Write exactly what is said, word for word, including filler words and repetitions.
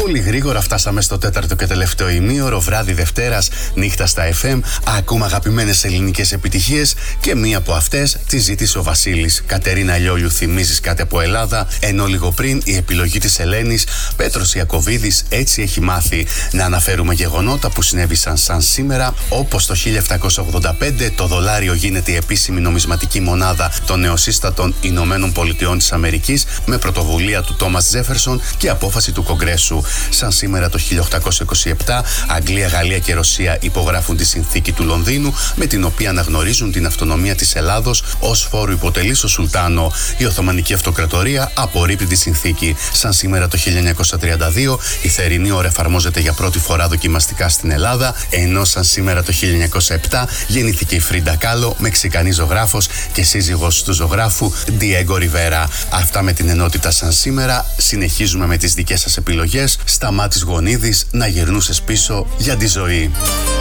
Πολύ γρήγορα φτάσαμε στο τέταρτο και τελευταίο ημίωρο, βράδυ Δευτέρας, νύχτα στα εφ εμ. Ακούμε αγαπημένες ελληνικές επιτυχίες και μία από αυτές τη ζήτησε ο Βασίλης. Κατερίνα Λιόλιου, θυμίζεις κάτι από Ελλάδα, ενώ λίγο πριν η επιλογή της Ελένης, Πέτρος Ιακωβίδης, έτσι έχει μάθει. Να αναφέρουμε γεγονότα που συνέβησαν σαν σήμερα, όπως το χίλια επτακόσια ογδόντα πέντε το δολάριο γίνεται η επίσημη νομισματική μονάδα των νεοσύστατων Ηνωμένων Πολιτειών της Αμερικής με πρωτοβουλία του Τόμας Τζέφερσον και απόφαση του Κογκρέσου. Σαν σήμερα το χίλια οκτακόσια είκοσι επτά, Αγγλία, Γαλλία και Ρωσία υπογράφουν τη συνθήκη του Λονδίνου με την οποία αναγνωρίζουν την αυτονομία της Ελλάδος ως φόρου υποτελής στο Σουλτάνο. Η Οθωμανική Αυτοκρατορία απορρίπτει τη συνθήκη. Σαν σήμερα το χίλια εννιακόσια τριάντα δύο, η θερινή ώρα εφαρμόζεται για πρώτη φορά δοκιμαστικά στην Ελλάδα, ενώ σαν σήμερα το χίλια εννιακόσια επτά γεννήθηκε η Φρίντα Κάλο, Μεξικανή ζωγράφος και σύζυγος του ζωγράφου Ντιέγκο Ριβέρα. Αυτά με την ενότητα σαν σήμερα. Συνεχίζουμε με τις δικές σας επιλογές. Σταμάτης Γονίδης, να γυρνούσες πίσω για τη ζωή.